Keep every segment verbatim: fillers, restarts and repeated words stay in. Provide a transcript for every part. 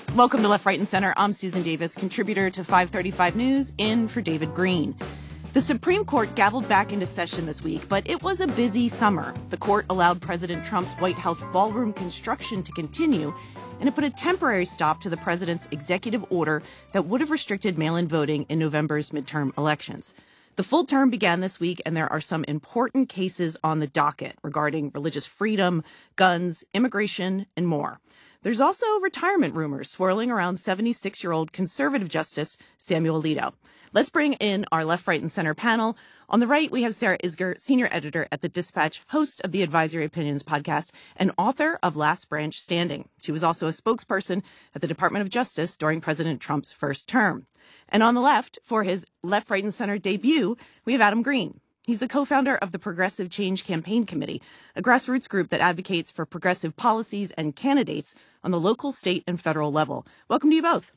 Welcome to Left, Right, and Center. I'm Susan Davis, contributor to five thirty-five News, in for David Green. The Supreme Court gavelled back into session this week, but it was a busy summer. The court allowed President Trump's White House ballroom construction to continue, and it put a temporary stop to the president's executive order that would have restricted mail-in voting in November's midterm elections. The full term began this week, and there are some important cases on the docket regarding religious freedom, guns, immigration, and more. There's also retirement rumors swirling around seventy-six-year-old conservative Justice Samuel Alito. Let's bring in our Left, Right, and Center panel. On the right, we have Sarah Isgur, senior editor at The Dispatch, host of the Advisory Opinions podcast, and author of Last Branch Standing. She was also a spokesperson at the Department of Justice during President Trump's first term. And on the left, for his Left, Right, and Center debut, we have Adam Green. He's the co-founder of the Progressive Change Campaign Committee, a grassroots group that advocates for progressive policies and candidates on the local, state, and federal level. Welcome to you both.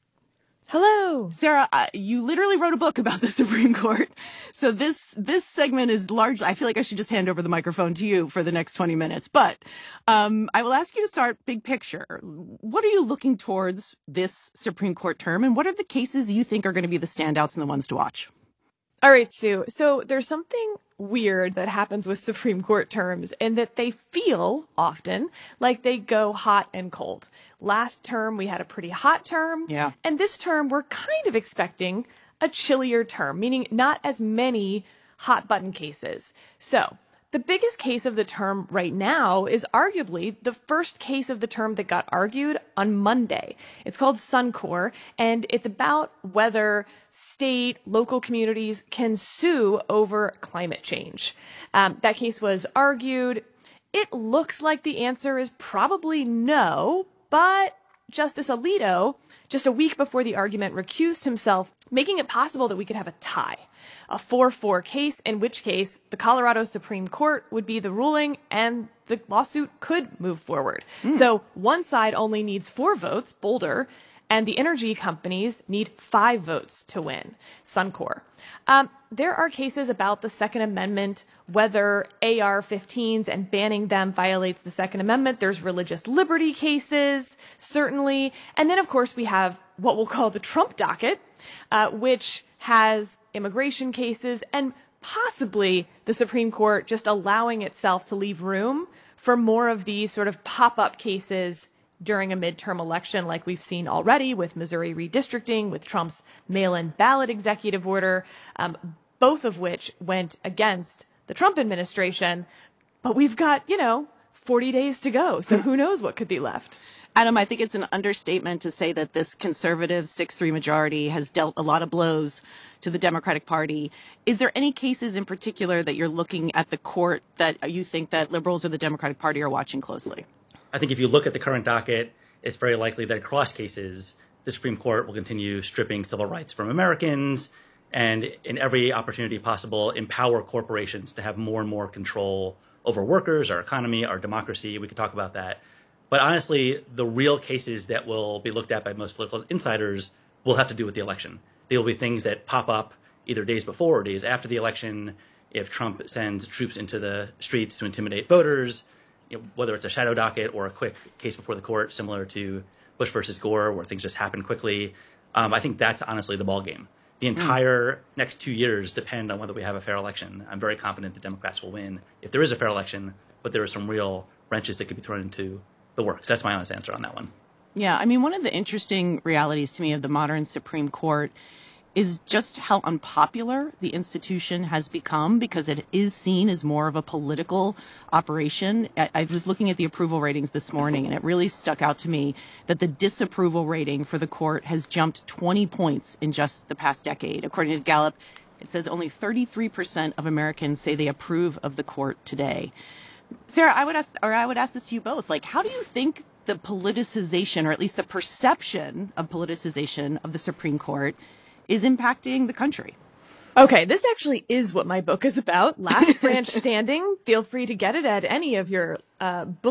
Hello. Sarah, uh, you literally wrote a book about the Supreme Court. So this this segment is large. I feel like I should just hand over the microphone to you for the next twenty minutes. But um, I will ask you to start big picture. What are you looking towards this Supreme Court term, and what are the cases you think are going to be the standouts and the ones to watch? All right, Sue. So there's something weird that happens with Supreme Court terms in that they feel often like they go hot and cold. Last term, we had a pretty hot term. Yeah. And this term, we're kind of expecting a chillier term, meaning not as many hot button cases. So the biggest case of the term right now is arguably the first case of the term that got argued on Monday. It's called Suncor, and it's about whether state, local communities can sue over climate change. Um, that case was argued. It looks like the answer is probably no, but Justice Alito, just a week before the argument, recused himself, making it possible that we could have a tie. A four four case, in which case the Colorado Supreme Court would be the ruling and the lawsuit could move forward. Mm. So one side only needs four votes, Boulder, and the energy companies need five votes to win, Suncor. Um, there are cases about the Second Amendment, whether A R fifteens and banning them violates the Second Amendment. There's religious liberty cases, certainly. And then, of course, we have what we'll call the Trump docket, uh, which has immigration cases and possibly the Supreme Court just allowing itself to leave room for more of these sort of pop-up cases during a midterm election, like we've seen already with Missouri redistricting, with Trump's mail-in ballot executive order, um, both of which went against the Trump administration. But we've got, you know, forty days to go. So who knows what could be left. Adam, I think it's an understatement to say that this conservative six three majority has dealt a lot of blows to the Democratic Party. Is there any cases in particular that you're looking at the court that you think that liberals or the Democratic Party are watching closely? I think if you look at the current docket, it's very likely that across cases, the Supreme Court will continue stripping civil rights from Americans and, in every opportunity possible, empower corporations to have more and more control over workers, our economy, our democracy. We could talk about that. But honestly, the real cases that will be looked at by most political insiders will have to do with the election. They will be things that pop up either days before or days after the election. If Trump sends troops into the streets to intimidate voters, you know, whether it's a shadow docket or a quick case before the court, similar to Bush versus Gore, where things just happen quickly, um, I think that's honestly the ballgame. The entire mm. next two years depend on whether we have a fair election. I'm very confident the Democrats will win if there is a fair election, but there are some real wrenches that could be thrown into the works. That's my honest answer on that one. Yeah, I mean, one of the interesting realities to me of the modern Supreme Court is just how unpopular the institution has become because it is seen as more of a political operation. I, I was looking at the approval ratings this morning, and it really stuck out to me that the disapproval rating for the court has jumped twenty points in just the past decade. According to Gallup, it says only thirty-three percent of Americans say they approve of the court today. Sarah, I would ask, or I would ask this to you both. Like, how do you think the politicization, or at least the perception of politicization of the Supreme Court, is impacting the country? Okay, this actually is what my book is about. Last Branch Standing. Feel free to get it at any of your uh, book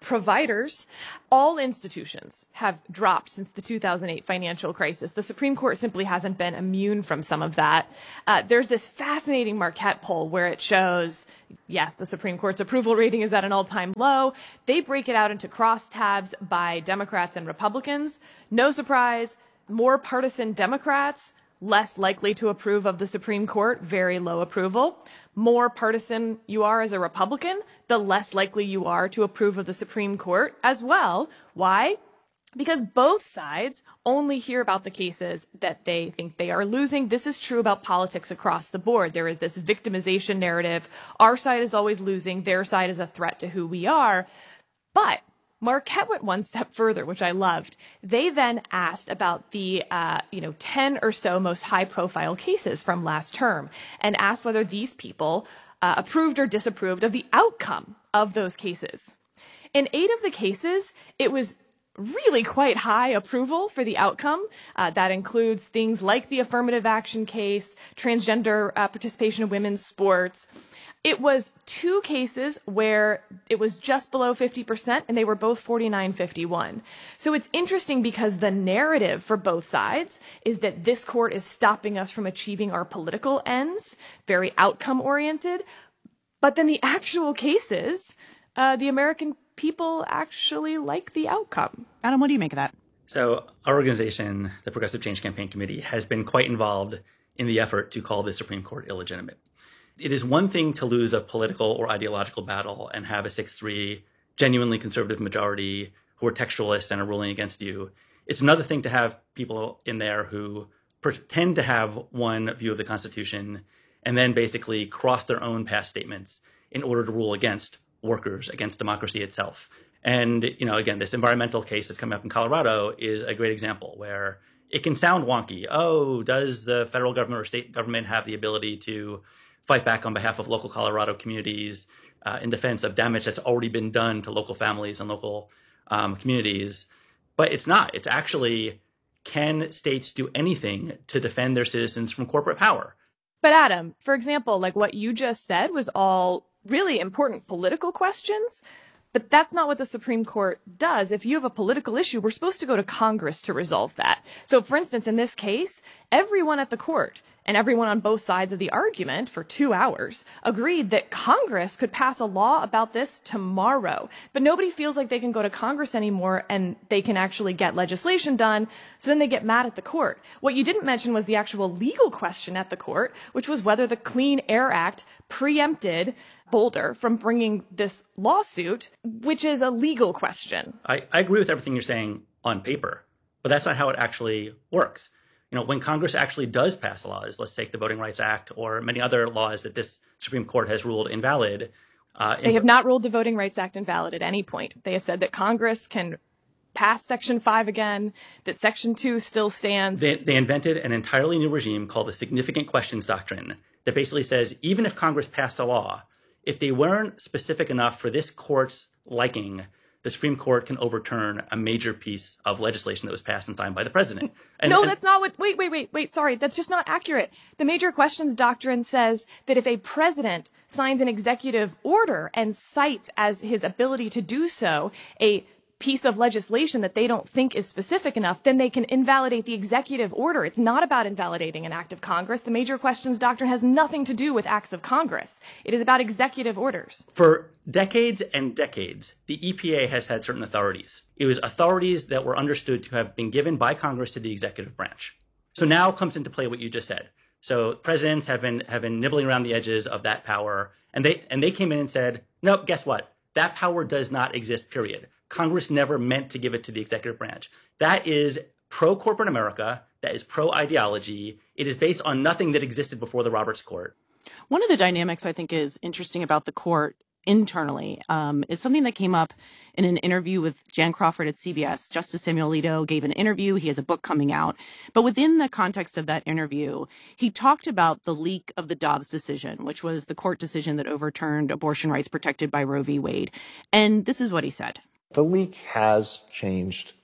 providers. All institutions have dropped since the two thousand eight financial crisis. The Supreme Court simply hasn't been immune from some of that. Uh, there's this fascinating Marquette poll where it shows, yes, the Supreme Court's approval rating is at an all-time low. They break it out into crosstabs by Democrats and Republicans. No surprise, more partisan Democrats, less likely to approve of the Supreme Court, very low approval. More partisan you are as a Republican, the less likely you are to approve of the Supreme Court as well. Why? Because both sides only hear about the cases that they think they are losing. This is true about politics across the board. There is this victimization narrative. Our side is always losing. Their side is a threat to who we are. But Marquette went one step further, which I loved. They then asked about the, uh, you know, ten or so most high-profile cases from last term and asked whether these people uh, approved or disapproved of the outcome of those cases. In eight of the cases, it was really quite high approval for the outcome. Uh, that includes things like the affirmative action case, transgender uh, participation in women's sports. It was two cases where it was just below fifty percent, and they were both forty-nine fifty-one. So it's interesting because the narrative for both sides is that this court is stopping us from achieving our political ends, very outcome-oriented. But then the actual cases, uh, the American people actually like the outcome. Adam, what do you make of that? So our organization, the Progressive Change Campaign Committee, has been quite involved in the effort to call the Supreme Court illegitimate. It is one thing to lose a political or ideological battle and have a six three genuinely conservative majority who are textualists and are ruling against you. It's another thing to have people in there who pretend to have one view of the Constitution and then basically cross their own past statements in order to rule against workers, against democracy itself. And, you know, again, this environmental case that's coming up in Colorado is a great example where it can sound wonky. Oh, does the federal government or state government have the ability to fight back on behalf of local Colorado communities uh, in defense of damage that's already been done to local families and local um, communities? But it's not. It's actually, can states do anything to defend their citizens from corporate power? But Adam, for example, like what you just said was all really important political questions. But that's not what the Supreme Court does. If you have a political issue, we're supposed to go to Congress to resolve that. So, for instance, in this case, everyone at the court and everyone on both sides of the argument for two hours agreed that Congress could pass a law about this tomorrow. But nobody feels like they can go to Congress anymore and they can actually get legislation done. So then they get mad at the court. What you didn't mention was the actual legal question at the court, which was whether the Clean Air Act preempted Boulder from bringing this lawsuit, which is a legal question. I, I agree with everything you're saying on paper, but that's not how it actually works. You know, when Congress actually does pass laws, let's take the Voting Rights Act or many other laws that this Supreme Court has ruled invalid. Uh, they have not ruled the Voting Rights Act invalid at any point. They have said that Congress can pass Section five again, that Section two still stands. They, they invented an entirely new regime called the Significant Questions Doctrine that basically says even if Congress passed a law, if they weren't specific enough for this court's liking, the Supreme Court can overturn a major piece of legislation that was passed and signed by the president. And, no, and, that's not what, wait, wait, wait, wait, sorry, that's just not accurate. The Major Questions Doctrine says that if a president signs an executive order and cites as his ability to do so a piece of legislation that they don't think is specific enough, then they can invalidate the executive order. It's not about invalidating an act of Congress. The Major Questions Doctrine has nothing to do with acts of Congress. It is about executive orders. For decades and decades, the E P A has had certain authorities. It was authorities that were understood to have been given by Congress to the executive branch. So now comes into play what you just said. So presidents have been have been nibbling around the edges of that power, and they and they came in and said, nope, guess what? That power does not exist, period. Congress never meant to give it to the executive branch. That is pro-corporate America. That is pro-ideology. It is based on nothing that existed before the Roberts Court. One of the dynamics I think is interesting about the court internally um, is something that came up in an interview with Jan Crawford at C B S. Justice Samuel Alito gave an interview. He has a book coming out. But within the context of that interview, he talked about the leak of the Dobbs decision, which was the court decision that overturned abortion rights protected by Roe v. Wade. And this is what he said. The leak has changed,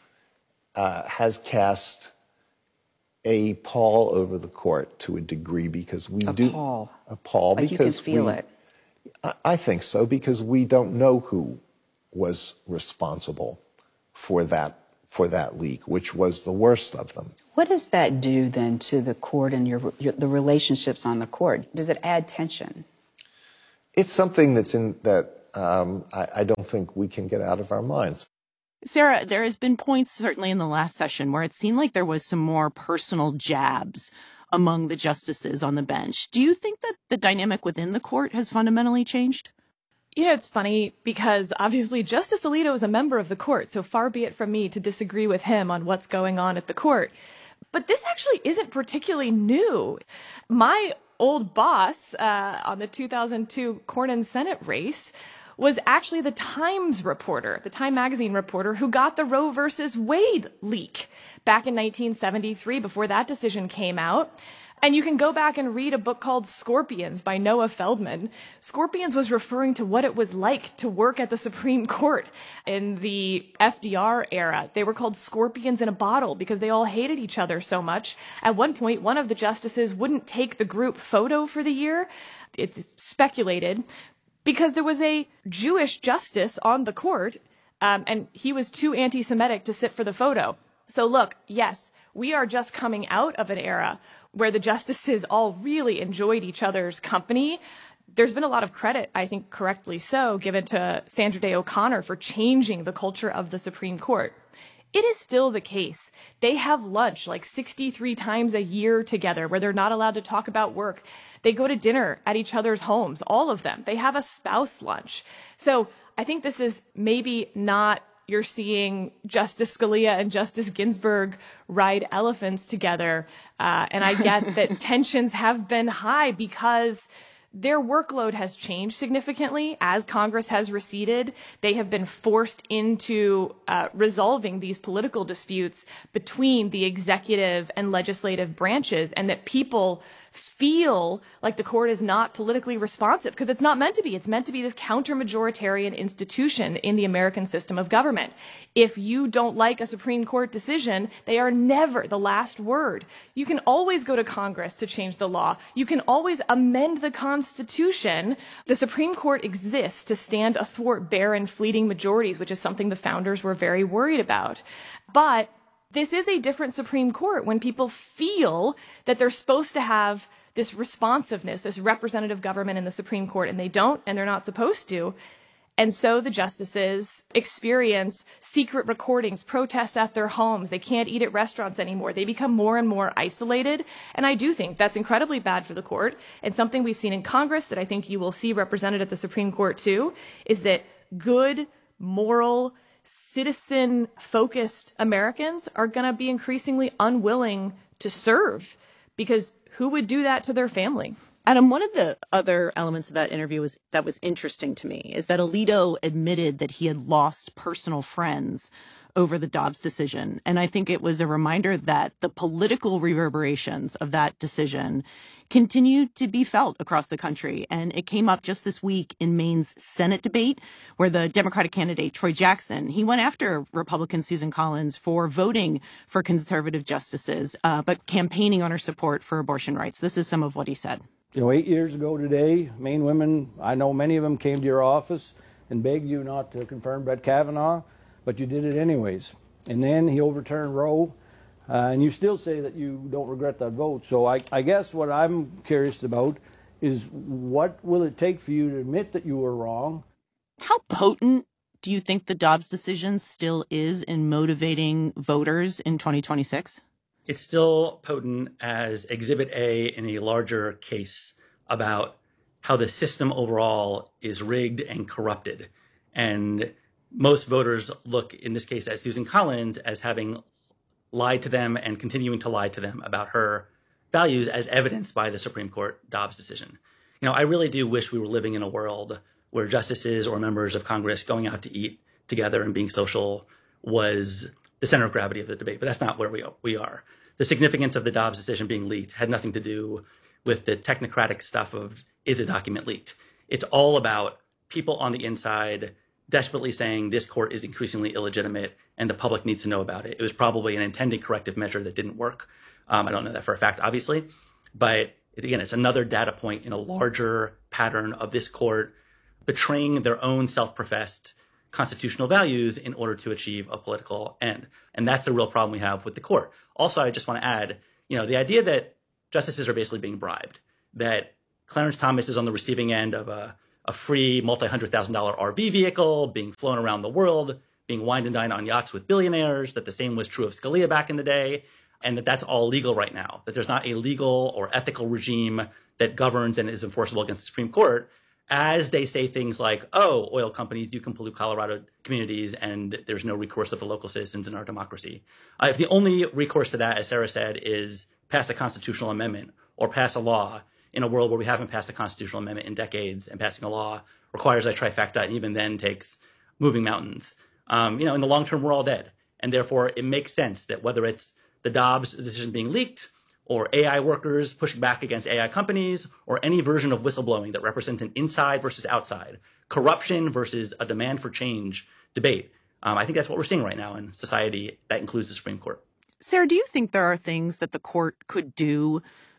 uh, has cast a pall over the court to a degree because we a do pall. a pall like because you can feel we, it. I think so because we don't know who was responsible for that for that leak, which was the worst of them. What does that do then to the court and your, your the relationships on the court? Does it add tension? It's something that's in that um, I, I don't think we can get out of our minds. Sarah, there has been points certainly in the last session where it seemed like there was some more personal jabs among the justices on the bench. Do you think that the dynamic within the court has fundamentally changed? You know, it's funny because obviously Justice Alito is a member of the court, so far be it from me to disagree with him on what's going on at the court. But this actually isn't particularly new. My old boss uh, on the two thousand two Cornyn Senate race was actually the Times reporter, the Time magazine reporter who got the Roe versus Wade leak back in nineteen seventy-three before that decision came out. And you can go back and read a book called Scorpions by Noah Feldman. Scorpions was referring to what it was like to work at the Supreme Court in the F D R era. They were called scorpions in a bottle because they all hated each other so much. At one point, one of the justices wouldn't take the group photo for the year. It's speculated because there was a Jewish justice on the court, um, and he was too anti-Semitic to sit for the photo. So look, yes, we are just coming out of an era where the justices all really enjoyed each other's company. There's been a lot of credit, I think correctly so, given to Sandra Day O'Connor for changing the culture of the Supreme Court. It is still the case. They have lunch like sixty-three times a year together where they're not allowed to talk about work. They go to dinner at each other's homes, all of them. They have a spouse lunch. So I think this is maybe not you're seeing Justice Scalia and Justice Ginsburg ride elephants together. Uh, and I get that tensions have been high because their workload has changed significantly as Congress has receded. They have been forced into uh, resolving these political disputes between the executive and legislative branches, and that people feel like the court is not politically responsive because it's not meant to be. It's meant to be this counter-majoritarian institution in the American system of government. If you don't like a Supreme Court decision, they are never the last word. You can always go to Congress to change the law. You can always amend the Constitution. The Supreme Court exists to stand athwart barren, fleeting majorities, which is something the founders were very worried about. But this is a different Supreme Court when people feel that they're supposed to have this responsiveness, this representative government in the Supreme Court, and they don't, and they're not supposed to. And so the justices experience secret recordings, protests at their homes. They can't eat at restaurants anymore. They become more and more isolated. And I do think that's incredibly bad for the court. And something we've seen in Congress that I think you will see represented at the Supreme Court too, is that good, moral, citizen-focused Americans are going to be increasingly unwilling to serve because who would do that to their family? Adam, one of the other elements of that interview was that was interesting to me is that Alito admitted that he had lost personal friends over the Dobbs decision. And I think it was a reminder that the political reverberations of that decision continue to be felt across the country. And it came up just this week in Maine's Senate debate, where the Democratic candidate Troy Jackson, he went after Republican Susan Collins for voting for conservative justices, uh, but campaigning on her support for abortion rights. This is some of what he said. You know, eight years ago today, Maine women, I know many of them came to your office and begged you not to confirm Brett Kavanaugh, but you did it anyways. And then he overturned Roe, uh, and you still say that you don't regret that vote. So I, I guess what I'm curious about is what will it take for you to admit that you were wrong? How potent do you think the Dobbs decision still is in motivating voters in twenty twenty-six? It's still potent as Exhibit A in a larger case about how the system overall is rigged and corrupted. And most voters look, in this case, at Susan Collins as having lied to them and continuing to lie to them about her values as evidenced by the Supreme Court Dobbs decision. You know, I really do wish we were living in a world where justices or members of Congress going out to eat together and being social was the center of gravity of the debate, but that's not where we are. we are. The significance of the Dobbs decision being leaked had nothing to do with the technocratic stuff of, is a document leaked? It's all about people on the inside desperately saying this court is increasingly illegitimate and the public needs to know about it. It was probably an intended corrective measure that didn't work. Um, I don't know that for a fact, obviously, but again, it's another data point in a larger pattern of this court betraying their own self-professed constitutional values in order to achieve a political end. And that's the real problem we have with the court. Also, I just want to add, you know, the idea that justices are basically being bribed, that Clarence Thomas is on the receiving end of a, a free multi-hundred thousand dollar R V vehicle, being flown around the world, being wined and dined on yachts with billionaires, that the same was true of Scalia back in the day, and that that's all legal right now, that there's not a legal or ethical regime that governs and is enforceable against the Supreme Court, as they say things like, oh, oil companies, you can pollute Colorado communities and there's no recourse of the local citizens in our democracy. Uh, if the only recourse to that, as Sarah said, is pass a constitutional amendment or pass a law in a world where we haven't passed a constitutional amendment in decades, and passing a law requires a trifecta and even then takes moving mountains. Um, you know, in the long term, we're all dead. And therefore, it makes sense that whether it's the Dobbs decision being leaked, or A I workers pushing back against A I companies, or any version of whistleblowing that represents an inside versus outside, corruption versus a demand for change debate. Um, I think that's what we're seeing right now in society. That includes the Supreme Court. Sarah, do you think there are things that the court could do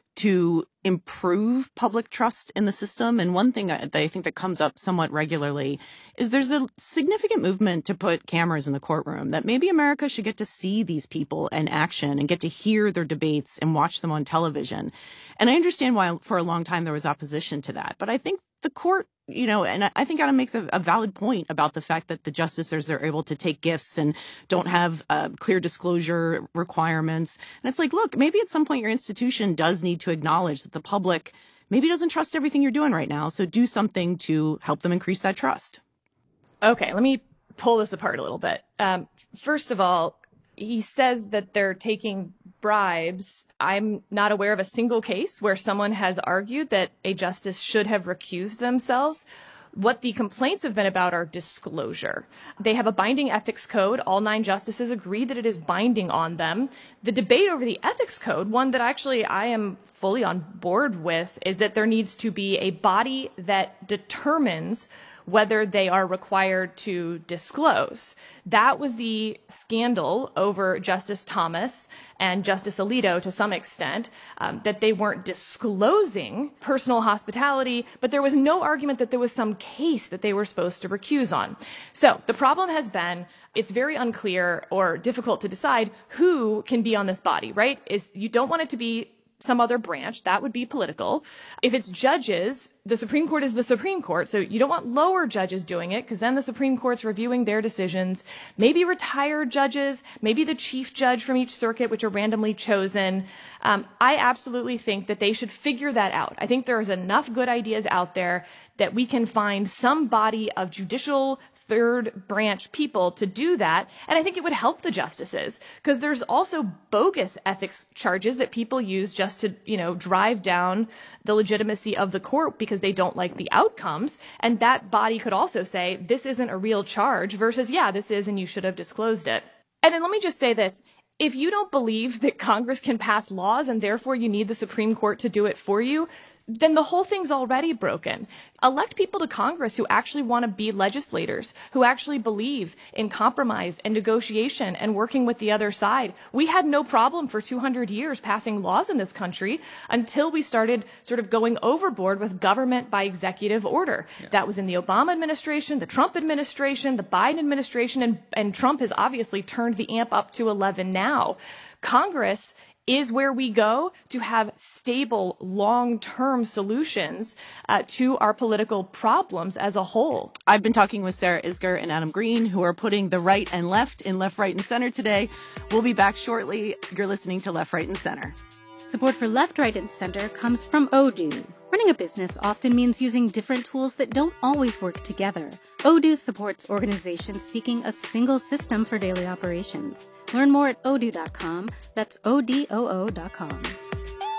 to improve public trust in the system? And one thing that I think that comes up somewhat regularly is there's a significant movement to put cameras in the courtroom, that maybe America should get to see these people in action and get to hear their debates and watch them on television. And I understand why for a long time there was opposition to that. But I think the court, you know, and I think Adam makes a, a valid point about the fact that the justices are able to take gifts and don't have uh, clear disclosure requirements. And it's like, look, maybe at some point your institution does need to acknowledge that the public maybe doesn't trust everything you're doing right now. So do something to help them increase that trust. Okay, let me pull this apart a little bit. Um, first of all, he says that they're taking bribes. I'm not aware of a single case where someone has argued that a justice should have recused themselves. What the complaints have been about are disclosure. They have a binding ethics code. All nine justices agree that it is binding on them. The debate over the ethics code, one that actually I am fully on board with, is that there needs to be a body that determines whether they are required to disclose. That was the scandal over Justice Thomas and Justice Alito to some extent, um, that they weren't disclosing personal hospitality, but there was no argument that there was some case that they were supposed to recuse on. So the problem has been, it's very unclear or difficult to decide who can be on this body, right? Is you don't want it to be some other branch. That would be political. If it's judges, the Supreme Court is the Supreme Court. So you don't want lower judges doing it, because then the Supreme Court's reviewing their decisions. Maybe retired judges, maybe the chief judge from each circuit, which are randomly chosen. Um, I absolutely think that they should figure that out. I think there's enough good ideas out there that we can find some body of judicial third branch people to do that. And I think it would help the justices, because there's also bogus ethics charges that people use just to, you know, drive down the legitimacy of the court because they don't like the outcomes. And that body could also say, this isn't a real charge versus, yeah, this is, and you should have disclosed it. And then let me just say this. If you don't believe that Congress can pass laws and therefore you need the Supreme Court to do it for you, then the whole thing's already broken. Elect people to Congress who actually want to be legislators, who actually believe in compromise and negotiation and working with the other side. We had no problem for two hundred years passing laws in this country until we started sort of going overboard with government by executive order. Yeah. That was in the Obama administration, the Trump administration, the Biden administration, and, and Trump has obviously turned the amp up to eleven now. Congress is where we go to have stable, long-term solutions uh, to our political problems as a whole. I've been talking with Sarah Isgur and Adam Green, who are putting the right and left in Left, Right, and Center today. We'll be back shortly. You're listening to Left, Right, and Center. Support for Left, Right, and Center comes from Odoo. Running a business often means using different tools that don't always work together. Odoo supports organizations seeking a single system for daily operations. Learn more at odoo dot com. That's O D O O dot com.